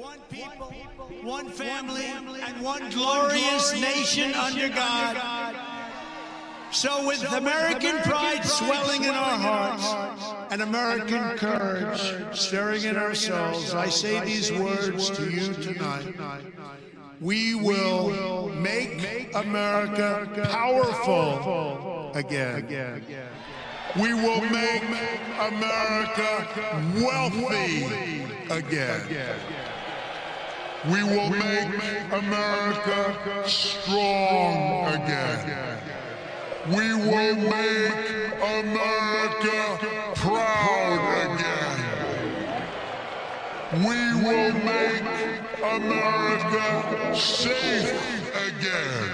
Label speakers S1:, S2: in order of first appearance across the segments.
S1: one people, one family, and one glorious nation under God. So with American pride swelling in our hearts and American courage stirring in our souls, I say these words to you tonight. We will make America powerful again. We will make America wealthy again. We will make America strong again. We will make America proud again. We will make America safe again.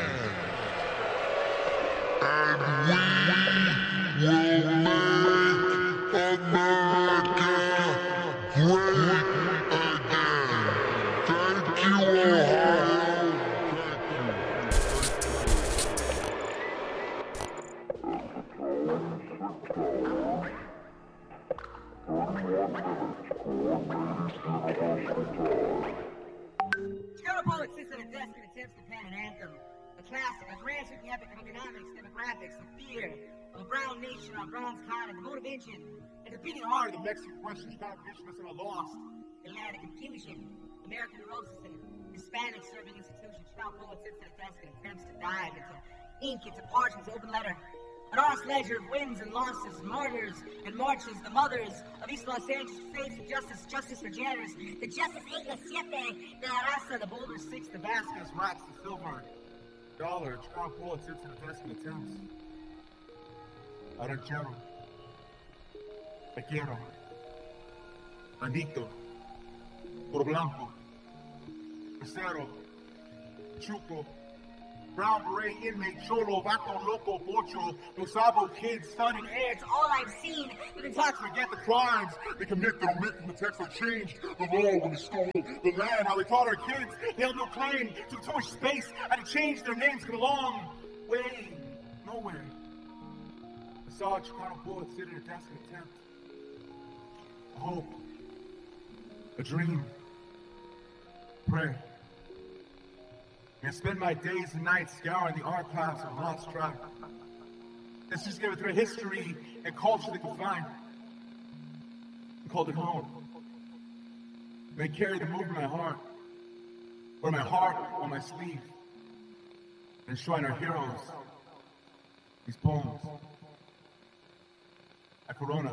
S1: And we will make America great again. Thank you, Ohio.
S2: Scout sits at a desk and attempts to pen an anthem. A classic, a grand sweeping epic of economics, demographics, the fear of a brown nation on Brown's continent, the motivation, and the beating heart of the Mexican questions, competitions, and a lost Atlantic confusion, American neurosis, and Hispanic serving institutions. Scout Poet sits at a desk and attempts to dive into ink, into parchment's open letter. An honest ledger of wins and losses, martyrs and marches, the mothers of East Los Angeles, faith of justice, justice for janitors, the Justice 8 La Siete, the Arasa, the Boulder 6, the Vasquez rocks, the silver dollar. Chicago Poet sits at a desk and attempts. Aranchero, Te Quiero, Andito, Puro Blanco, Pesero, Chuco, Brown Beret, inmate, Cholo, Vato, Loco, Pocho, Osabo, kids, stunning ants, all I've seen. You can talk, forget the crimes they commit, they omit from the text, they changed the law when they stole the land, how they taught our kids, they held no claim, took too much space, had to change their names, get a long way, nowhere. I saw a Chicano poet sit at a desk and attempt. A hope, a dream, prayer. I spend my days and nights scouring the archives of lost track. Let's just give it through history and culture they could find. I called it home. And I carry the movement in my heart, or my heart on my sleeve, and enshrine our heroes. These poems. A Corona,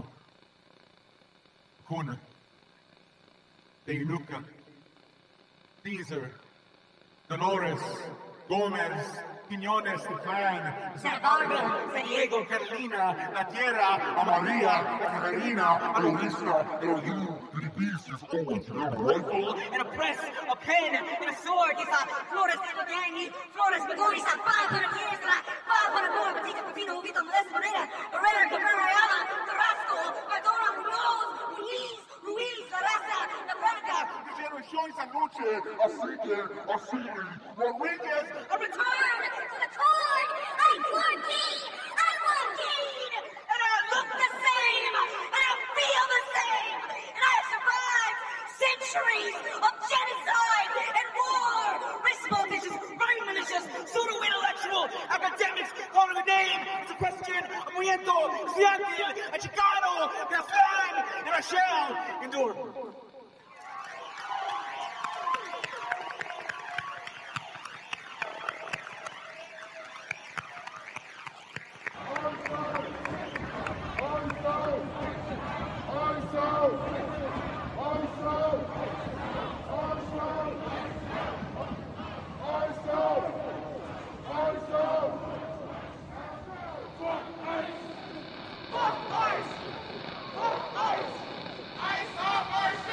S2: Cuna, De Inuka, Caesar, Dolores, Gomez, Quiñones, the clan, Salvador, San Diego, Carolina, La Tierra, a Maria, a Catarina, a Luisa, a you, Ulysses, Owens, a rifle, and a press, a pen, and a sword. It's a Flores de Magani, Flores Magori, 500 years, 500 more, Patita, Patino, Vito, Les Morena, Herrera, Cabrera, Carrasco, Cardona, Munoz, Ruiz, La Raza, La Franca, Generación Sanoche, Asiri, Rodriguez, a return to the court! I'm Corky! And I look the same! And I feel the same! And I have survived centuries of genocide and war! Racist politicians, right militias, pseudo-intellectual academics calling the name! It's a question of Muerto, Seattle, a Chicano, and a fan, and I shall endure.
S3: Ice off our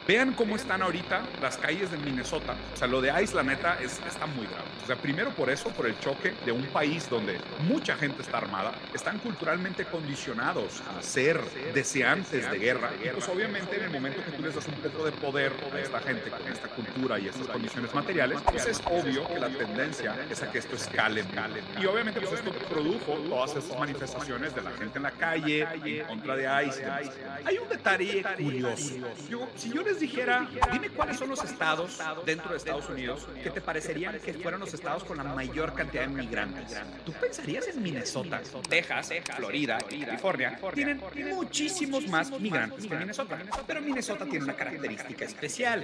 S3: Vean cómo están ahorita las calles de Minnesota. O sea, lo de ICE, la neta, está muy grave. O sea, primero por eso, por el choque de un país donde mucha gente está armada, están culturalmente condicionados a ser deseantes de guerra. Y pues obviamente en el momento que tú les das un poco de poder a esta gente con esta cultura y estas condiciones materiales, pues es obvio que la tendencia es a que esto escale. Y obviamente pues esto produjo todas estas manifestaciones de la gente en la calle, en contra de ICE. Hay un detalle curioso. Si yo les dijera, dime cuáles son los estados dentro de Estados Unidos que te parecerían que fueran los estados con la mayor cantidad de inmigrantes. Tú pensarías en Minnesota, Texas, Florida y California. Tienen muchísimos más migrantes que Minnesota. Pero Minnesota tiene una característica especial.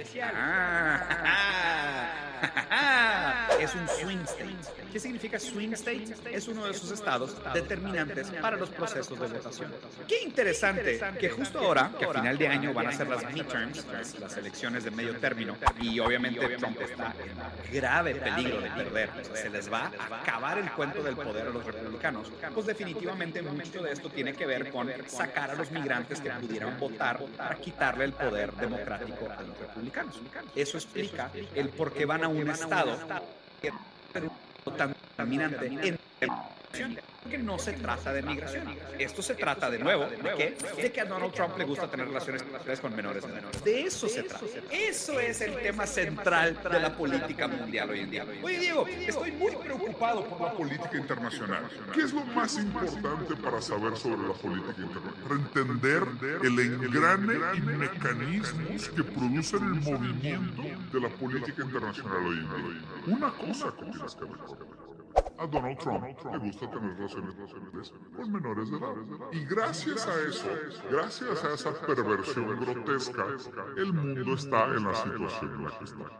S3: Es un swing state. ¿Qué significa swing state? Es uno de esos estados determinantes para los procesos de votación. Qué interesante que justo ahora, que a final de año van a ser las midterms, las elecciones de medio término, y obviamente Trump está en grave peligro de perder, o sea, se les va a acabar el cuento del poder a los republicanos, pues definitivamente mucho de esto tiene que ver con sacar a los migrantes que pudieran votar para quitarle el poder democrático a los republicanos. Eso explica el por qué van a un estado tan dominante en que no se trata de migración. Esto se trata de nuevo de que a Donald Trump le gusta tener relaciones con menores de edad. De eso se trata. Eso es el tema central de la política mundial hoy en día. Oye, Diego, estoy muy preocupado por la política internacional.
S1: ¿Qué es lo más importante para saber sobre la política internacional? Para entender el engrane y mecanismos que producen el movimiento de la política internacional hoy en día. Una cosa que tienes que recordar. A Donald Trump le gusta tener relaciones con menores de edad. Y gracias a eso, gracias a esa perversión grotesca, el mundo está en la situación en la que está.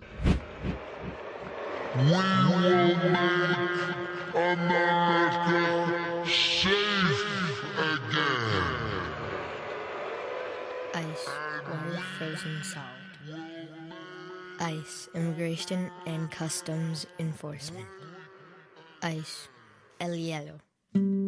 S1: We will make America safe again.
S4: ICE, water frozen solid. ICE, Immigration and Customs Enforcement. ICE, el hielo.